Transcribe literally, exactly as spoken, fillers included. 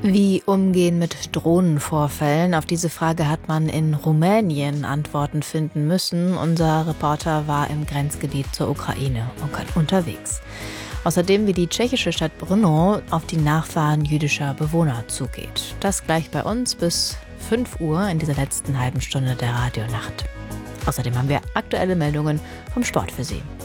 Wie umgehen mit Drohnenvorfällen? Auf diese Frage hat man in Rumänien Antworten finden müssen. Unser Reporter war im Grenzgebiet zur Ukraine unterwegs. Außerdem, wie die tschechische Stadt Brno auf die Nachfahren jüdischer Bewohner zugeht. Das gleich bei uns bis fünf Uhr in dieser letzten halben Stunde der Radionacht. Außerdem haben wir aktuelle Meldungen vom Sport für Sie.